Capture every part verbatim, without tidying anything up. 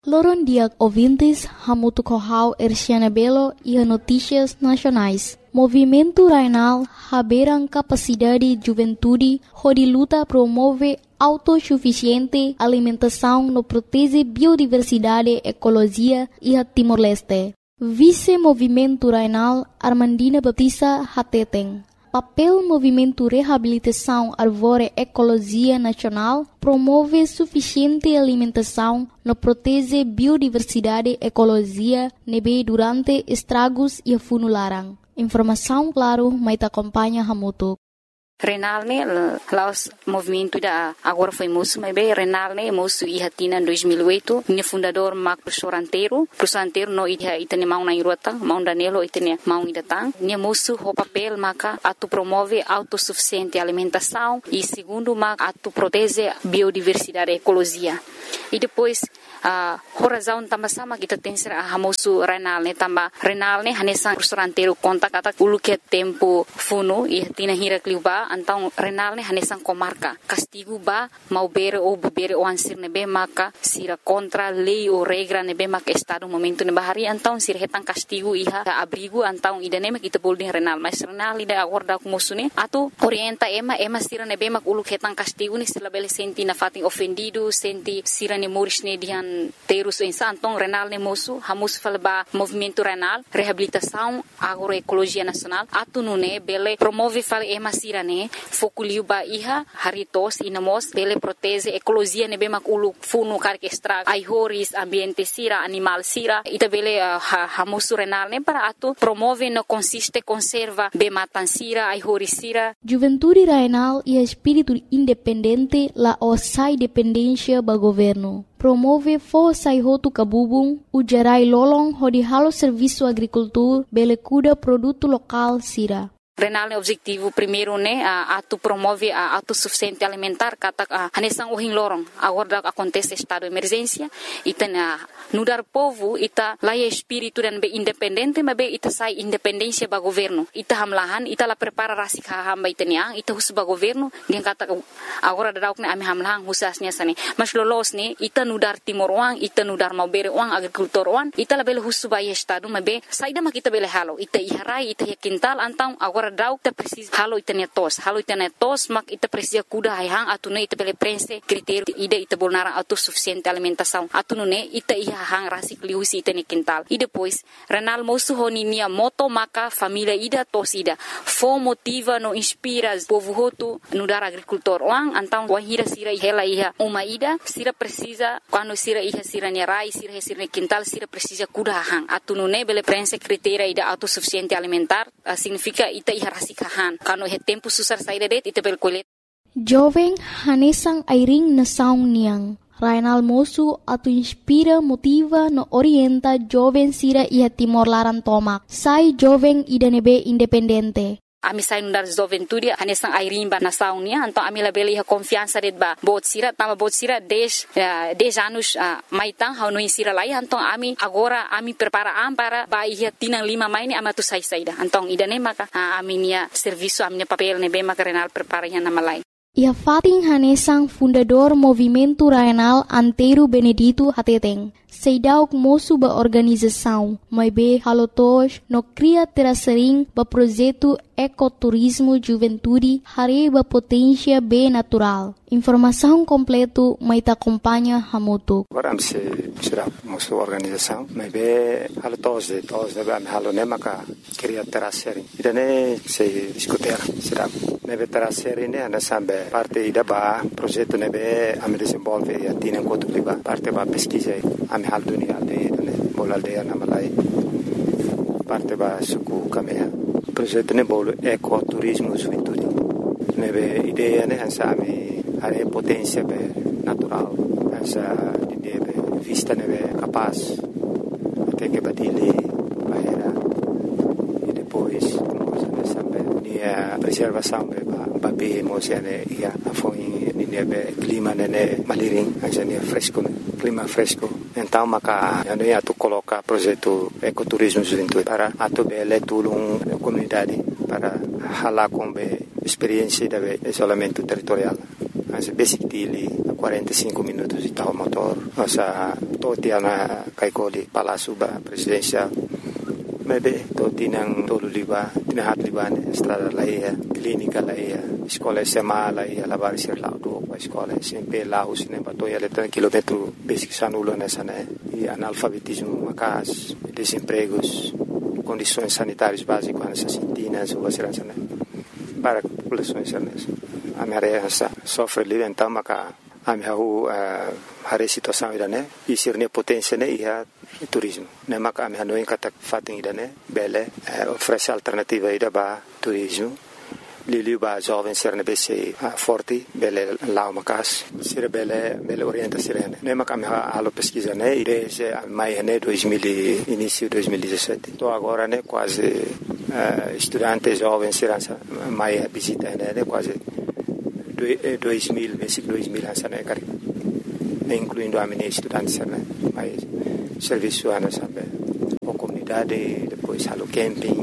Loron dia ouvintes, Hamutu Kohau Erciana Belo e a Notícias Nacionais. Movimento Rainal haberam capacidade juventude, onde luta promove autossuficiente alimentação no protege biodiversidade, ecologia e a Timor-Leste. Vice-Movimento Rainal Armandina Batista Hateteng. Papel Movimento Reabilitação Arvore Ecologia Nacional promove suficiente alimentação no protege biodiversidade ecologia nebe durante estragos e funularang. Informação claro, mas acompanha Hamutu. Renal ne laos movimento da agora foi moço, mas bem Renal ne moço e hatina em dois mil e oito, ne fundador Mac professor Anteiro, professor Anteiro no ida itane mau na irota, mau Danilo itane mau idatang, ne moço o papel maca atu promove autossuficiente alimentação e segundo mac atu protege biodiversidade ecologia. E depois a uh, razão também sama kita tem ser a moço Renal ne também Renal ne hanesan professor Anteiro conta kata ulu que tempo funo e hatina hira kliuba então Renal ne hanesan comarca castigo ba mau bere ou bebere ou ansir nebe maka sira contra lei ou regra nebe maka estado momento nebe hari então sira hetan castigo iha abrigo então idane mak kita boleh Renal mas Renal ida acorda com moço ne atu orienta ema ema sira nebe mak ulu hetan castigo ni sila bele senti na fatin ofendido senti sira ne moris ne dian terus insa então Renal ne moço hamus falba movimento Renal reabilitação agroecologia nacional atu nune bele promove fal ema sira ne fokuliu ba iha haritos inamos bele protege ecologia nebe mak ulu funu karke extra aihoris ambiente sira animal sira ita bele uh, ha, hamusu Renal ne para atu promove no consiste conserva be matan sira aihoris sira. Juventude Rainal e espírito independente la osai dependência ba governo. Promove força e roto cabubung, o gerai lolong hodi halo serviço agricultura, bele cuida produto local sira. Renal ne objetivo primeiro ne uh, atu promove a uh, autossuficiente alimentar kata uh, hanesang uhing lorong agora acontece estado de emergência ita na nudar povo ita laia espírito dan be independente mas be ita sai independência ba governo ita hamlahan ita la prepara rasik hamba ita niang ita hus ba governo dia kata agora dauk ne ami hamlahan husasnya sane mas lolos ne ita nudar timor wang ita nudar mau bere wang agrikultor wang ita la bele hus ba estado mas be saida mak ita bele halo ita iharai ita ya kintal antang agora dauk ta precisa halo itane tos halo itane tos mak ita precisa kuda hang atune ita bele prense critério ida ita bolnara autossuficiente alimentação atune ita iha hang rasik liusi itane quintal e depois Renal moço honinia moto maka família ida tos ida fo motiva no inspira povo hotu no dar agricultor wang antang wahira sira hela iha uma ida sira precisa quando sira iha sira ne rai sira sira quintal sira precisa kuda hang atune bele prense critério ida autossuficiente alimentar uh, significa ita harasikahan kano he tempo susar saída det ita bel kolet jovem hanesang airing na saung niang Rainal moço atu inspira motiva no orienta jovem sira ia Timor Laran tomak sai jovem ida nebe independente. Ami sai nundar juventude hanesang airing ba nasaung nia então ami la bele ha confiança det ba bot sira tama bot sira dez dez anos uh, maitang hau no sira lai então ami agora ami prepara am para ba ia tinang lima mai ni amatu sai saida então idane maka uh, ami nia serviço ami papel ne be maka Renal prepara nya nama lai. Ia fating hanesang fundador Movimento Rainal Anteiro Benedito Hateteng. Seidauk moço ba organização, mas be halotos no cria terasering ba projeto ecoturismo juventude hari ba potência be natural. Informação completo mai ta acompanha Hamutu. Agora se será moço organização, mas be halotos de tos de am halone maka cria terasering. Idane se discutir será. Nebe terasering ne ana sambe parte ida ba projeto nebe am desenvolve e atina enquanto liba parte ba pesquisa am hal dunia aldeia ne bol aldeia na malai parte ba suku kamea projeto ne bol ecoturismo juventude nebe ideia ne ansa ami are potência be natural ansa ideia be vista nebe capaz até que batile bahera e depois coisa nessa be nia preservação be ba be emocione ia afoi nia be clima ne maliring ansa nia fresco clima fresco então maka ano ia tu coloca projeto ecoturismo juventude para atu bele tulung comunidade para hala com be experiência de isolamento territorial. Mas basic dele quarenta e cinco minutos de tal motor Masa toti ana kaikoli Palácio Presidencial. Maybe toti nang tolu liba, tinahat liba ne estrada laia, clínica laia, escola S M A laia, lavar ser lá do a escola S M P lá os ne batoia letra quilômetro basic sanulo nessa né e analfabetismo macas, desempregos, condições sanitárias básicas nessa sintina, sua segurança né. Para populações nessa. A minha área sofre livre então maca a minha rua hari situação ida né e ser ne potência né ia turismo né maca a minha não encata fatem ida né bele oferece alternativa ida ba turismo lili ba jovem ser ne bc forte bele lá uma casa ser bele bele orienta ser né maca a minha alo pesquisa né desde mai né dois mil início dois mil e dezessete tô agora né quase estudantes jovens ser mai visita né quase dois mil, versículo dois mil, né, cara, incluindo a minha estudante, né, mas serviço ana sabe, a comunidade, depois halo camping,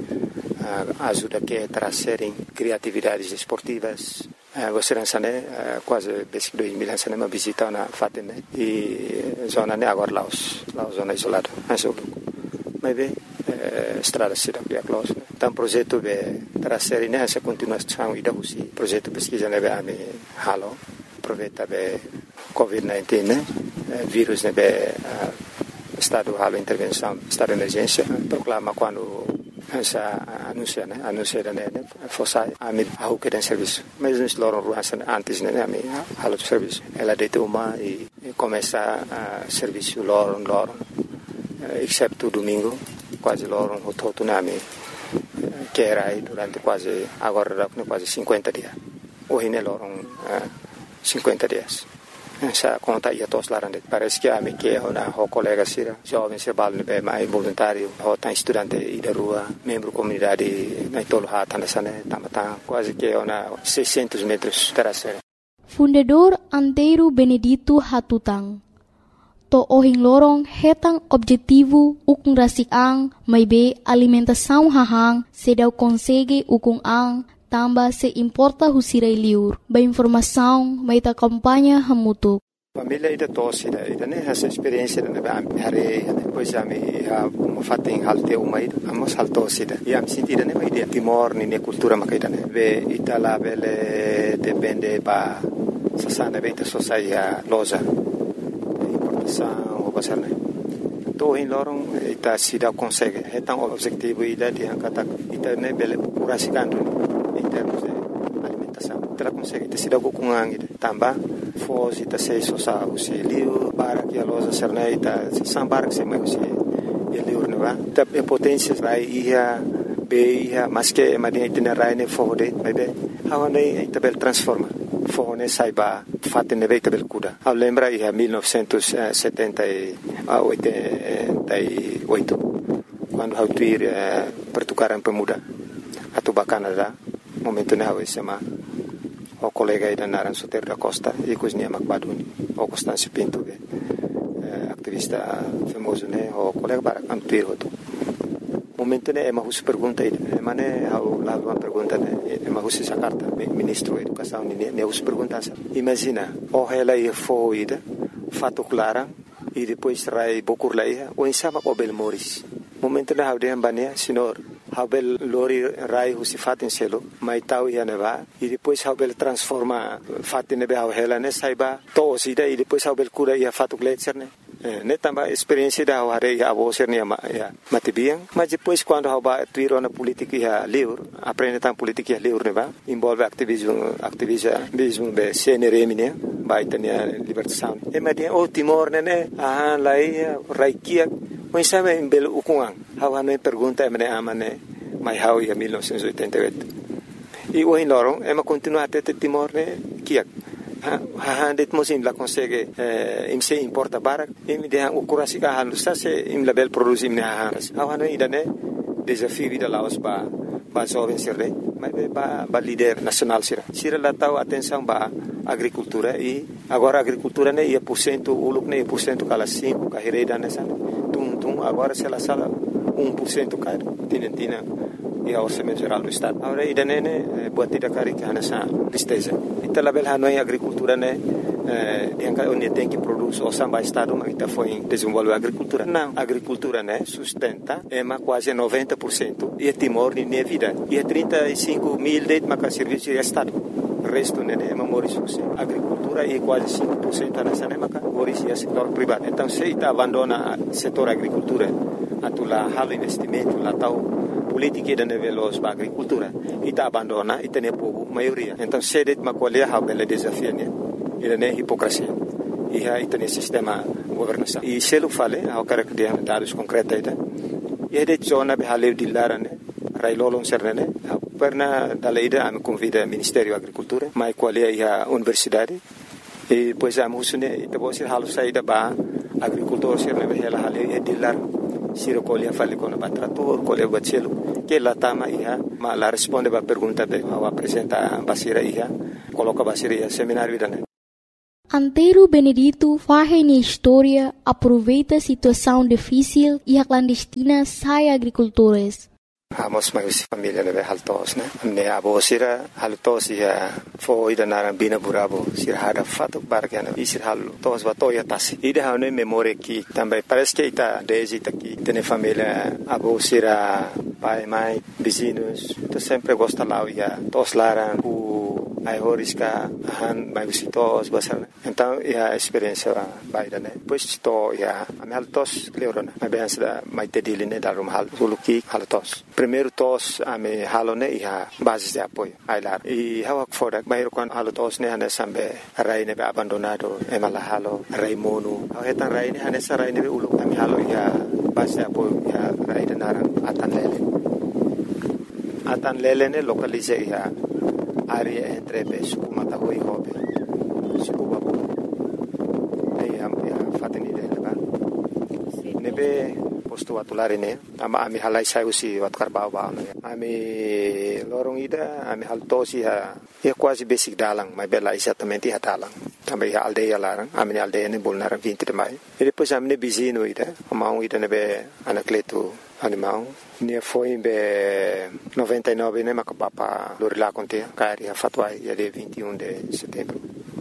ajuda que trazerem criatividades esportivas, você não sabe, quase versículo dois mil, né, uma visita na Fatem, né, e zona né agora Laos, Laos zona isolada, mas eu, mas bem, estrada cidade é close. Então projeto de trazer né essa continuação e da usi projeto pesquisa né a me halo aproveita be covid dezenove né vírus né be estado halo intervenção estado de emergência proclama quando essa anuncia né anuncia né fossa a me a que tem serviço mas nos loram ruas antes né a me halo de serviço ela de uma e começa a serviço loram loram exceto domingo quase loram o todo na me que era aí durante quase agora quase cinquenta dias hoje ne loram cinquenta dias essa conta ia todos lá parece que a me que na o colega sira jovem se balne be mais voluntário o tá estudante e da rua membro comunidade na tolo hata nessa né tamata quase que na seiscentos metros terasera Fundador Antero Benedito Hatutang to ohing lorong hetang objetivo ukung rasik ang may be alimentação hahang sedau konsege ukung ang tamba se importa husiray liur ba informação may ta kampanya hamutuk. Família ida tosse ida ida né essa experiência né ba hari depois a me a fatem halte uma ida amos haltosse ida e am sentida né ida timor ni ne cultura makaida né ve itala vele depende ba sasana beta sociedade loja o pasar né to in lorong ita sida consegue então o objetivo ida de angkata ita né bele curasikan em termos de alimentação ela consegue te sida kukungang ida tamba foz ita sei sosa usi liu para que a loja ser ita sambar que se mais usi liu né va ta potência rai ia be ia mas que madia ita rai ne fode bebe hawane ita bel transforma Fone saiba fatte ne veita del cuda. A lembra ia millenovecentosetenta e oito quando hau tuir pertukaran pemuda atau Canada momento ne hau sema o colega ida naran Soter da Costa e cosnia Macbaduni o Constâncio Pinto be activista famoso ne o colega para antuir hoto momento ne ema hus pergunta ida mane hau la uma pergunta ne ema hus essa carta ministro da educação ne ne hus pergunta imagina o ela ia foi ida fato clara e depois rai bokur laia o insama o bel moris momento ne hau de ambania senhor hau bel lori rai hus fatin selo mai tau ia neva e depois hau bel transforma fatin ne hau ela ne saiba to sida e depois hau bel cura ia fato gletser ne ne tamba experiência da hare a você ne ya matibiang mas depois quando hau ba tuiro na política ia livre aprende tam política ia livre ne ba envolve ativismo ativismo be C N R M ne ba itania libertação e media o Timor ne ne ah lai raikia mas sabe em belo ukungang hau ne pergunta me amane mai hau ia mil novecentos e oitenta e oito e o in lorong ema continua até Timor ne kiak ha det mosim la consegue im se importa barak im de o kurasi ka han sa se im label produce im ne ha ha ida ne desafio da Laos ba ba jovem sirre mas ba ba líder nacional sira sira la tau atenção ba agricultura e agora agricultura ne ia por cento uluk ne por cento kala cinco ka hereda ne san tum tum agora se la sala um por cento ka tinentina e a orçamento geral do estado agora ida ne ne buat tidak kari ka na sa listeza ita label hanoi agricultura ne dia onde tem que produzir o samba estado mas está foi desenvolver a agricultura não a agricultura né sustenta é mais quase noventa por cento e é Timor nem é vida e é trinta e cinco mil de mais serviço de estado o resto né é memória a agricultura é quase cinco por cento nessa né mas agora é setor privado então se está abandona o setor agricultura atula halo investimento lá tal política da nível da agricultura e está abandona e tem pouco maioria então se det uma colher a bela desafio né ele não é hipocrisia e aí tem sistema governação e se ele fala ao cara que tem dados concretos aí e é de zona de haleu de lara né railolong serne perna dalaida am convida Ministério da Agricultura mai qual é a universidade e depois a musune e depois halu saída ba agricultor serne hela haleu é de lar siro colher fale com o trator colher bachelo que lá tama ia mas lá responde ba pergunta be ao apresenta basira ia coloca basira ia seminário da Antero Benedito faz na história, aproveita a situação difícil e a clandestina sai agricultores. Amos mais família leve haltos né ne abo sira haltos ya foi da narambina burabo sira hada fato bargana e sira haltos va toya tasi ida hane memória que também parece que está desde aqui tem família abo sira pai mãe vizinhos tu sempre gosta lá ya tos laran ai horiska han magusitos basar então a experiência vai da né depois to ya ameltos cleorona a bem da mai tediline da rum hal suluki haltos primeiro tos ame halone ia base de apoio ai lá e hawa fora bairo quan haltos ne hane sambe rai ne abandonado e mala halo rai mono eta rai ne hane sa rai ne ulu ame halo ia base de apoio ia rai de naran atan lele atan lele ne localize ia área entre suku matahoi hobe suku babu ai am ya fateni de ba nebe posto atulare ne ama ami halai sai usi wat karbau ba no ami lorong ida ami haltosi ha é quase basic dalang mas bela exatamente ha dalang também a aldeia larang ami aldeia ne bolnar vinte de mai e depois ami ne bizino ida ama ida nebe anacleto animal ne foi em noventa e nove né mas papa Lorila conte cari a fatwa ia de vinte e um de setembro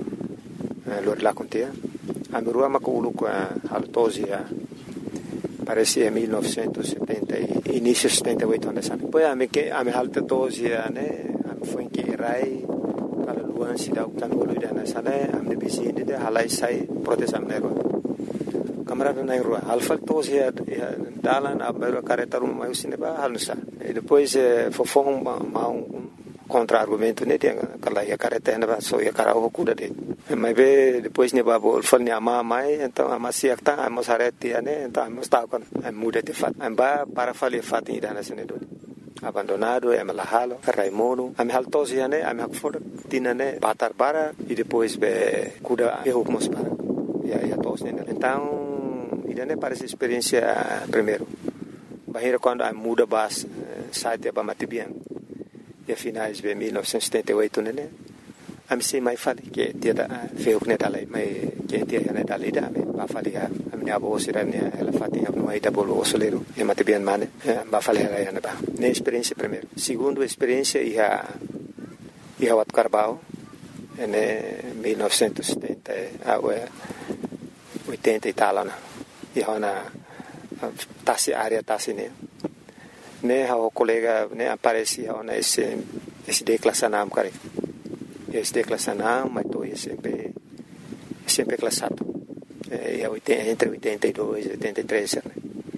Lorila conte a merua maculu com a altosia parece em mil novecentos e setenta início setenta e oito anos depois a me que a me altosia né foi em que rai para luan se dá o canolo da nessa né a me bizine de halai sai proteção negro camarada na rua alfa tos ya dalan abero careta rum mai usine ba halusa e depois fofon ma um contra argumento né tem aquela ya careta na so ya cara o cuda de mas ve depois ne ba bol fal ne ama mai então ama siakta ama sarete né então ama sta con muda de fat amba para fali fat ida na sene do abandonado é malahalo raimono am haltos ya né am hakfor tinane batar bara e depois be cuda e hukmos para ya ya tos né então e não parece experiência primeiro bahira quando a muda bas site ba matibian e finais de mil novecentos e setenta e oito né a me sei mais fale que dia da feu né dalai mai que dia né dalai da ba fale a minha avó sira né ela fatinha no aí da bolo soleiro e matibian mane ba fale ela ya ba né experiência primeiro segundo experiência e a e a wat carbao né mil novecentos e setenta a oitenta e tal né e hona tasi área tasi ne ne o colega ne aparece hona esse esse declassanam cara esse declassanam mas tô sempre sempre classado é entre oitenta e dois e oitenta e três né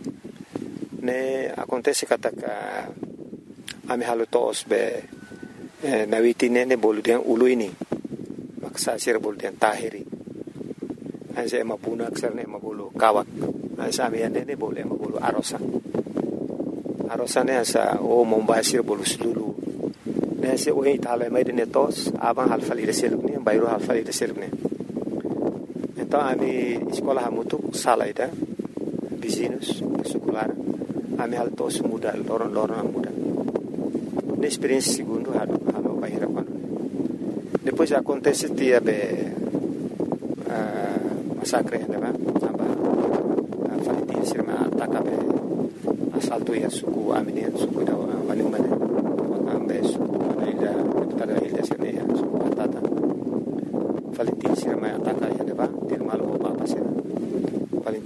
ne acontece que a a me halotos be na vitine ne boludian uluini maksa sir boludian tahiri Asa mapuna aksar ne mabulu kawak. Asa amian ne boleh mabulu arosa. Arosa ne asa o mombasir bolu sulu. Ne se o itala mai de netos abang halfali de seluk ne bayro halfali de seluk ne. Então ami escola hamutu sala ida vizinhos secular. Ami haltos muda loron loron muda. Ne experiência segundo hado halo bayra quando. Depois acontece dia be masakre né aba falitin sirma atakabe asalto ya suku amini suku da wani mane ambe suku ida tada ida sirne ya suku atata falitin sirma atak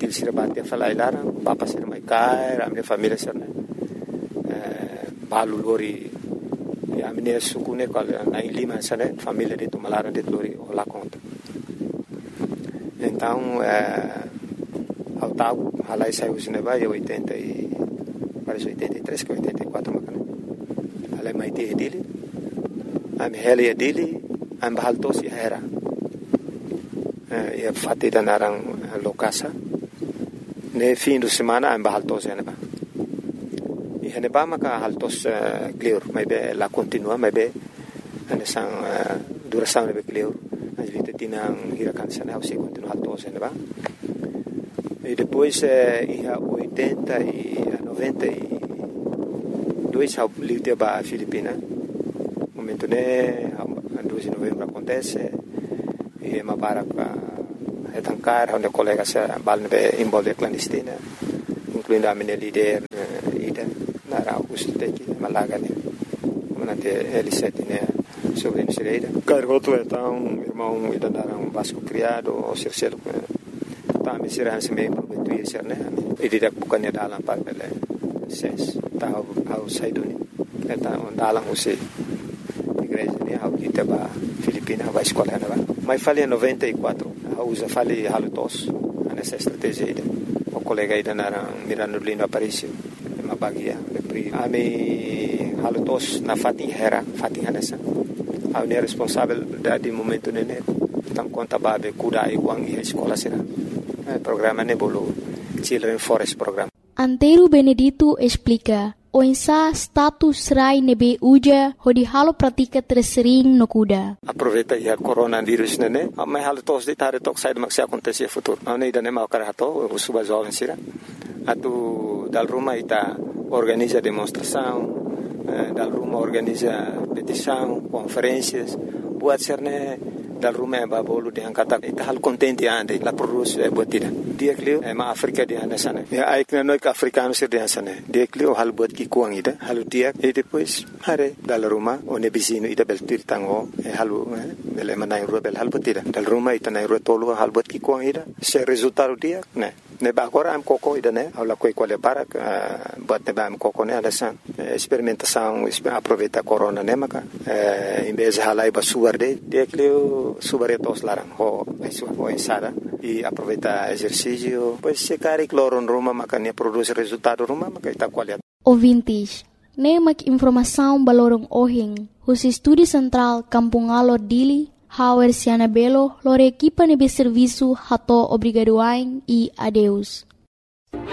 infantil sira bate falai lara papa sira mai kai ramne família sira né balu lori a minha sucune qual na Lima sira família de tomalara de lori lá conta então ao tal halai saiu cinema e oitenta e parece oitenta e três que oitenta e quatro macana halai mai te dele am heli dele am bahaltos ya era e fatida narang lokasa ne fim de semana am bahaltos ya neba e neba maka haltos clear mai be la continua mai be ane sang duração nebe clear ajlita tinang hirakan sana se continua haltos ya neba e depois ia oitenta e noventa e dois ao livre ba Filipina momento né dois de novembro acontece e uma barca é tancar onde colegas balne envolve clandestina incluindo a minha líder ida na Augusto Teki Malaga né manante L sete né sobre inserida cargoto então irmão ida dar um vasco criado ou cercelo tá me será se meio prometuir ser né e didak bukannya dalam papel ses tahu au saiduni eta dalam usi igreja né au kita ba Filipina vai escola né mas falei em noventa e quatro a usa falei halutos nessa estratégia ida o colega ida na Mirando Lindo Aparício uma bagia de ami halutos na fatin hera fatin nessa a ne responsável da de momento né tam conta babe kuda e uang e escola será programa nebolo Children Forest Program. Antero Benedito explica o insa status rai nebe uja hodi halo pratika tersering no kuda. Aproveita ya coronavírus nene, mas halo tos de tare tok sai maksi acontecer futuro. Não ida nem mau karato, o suba jovem sira. Atu dal Roma ita organiza demonstração, dal Roma organiza petição, conferências, buat serne dal Roma ba bolu de angkata ita hal contente ande la produce e botida. Dia klio e ma Afrika di anda sana. Ya ai kna noi africano sir di sana. Dia klio hal bot ki kuang ida, halu dia e depois hare dal Roma one bisino ida bel tirtango e halu bele manai ro bel hal botida. Dal Roma ita nai ro tolu hal bot ki kuang ida. Se resultado dia, ne. Ne ba agora am coco ida ne, ala coi quale para bot ne ba am coco ne anda san. Experimentação, aproveita corona ne maka. Em vez halai ba suarde, dia klio subaretos larang ho aisu ho insada e aproveita exercício pois se cari cloro em Roma makanya produz resultado Roma makaita qualidade. Ouvintes, nemak informação balorong ohing, os estúdio central Kampung Alor Dili, Hauer Siana Belo, lore equipa nebe serviço hato obrigadoain e adeus.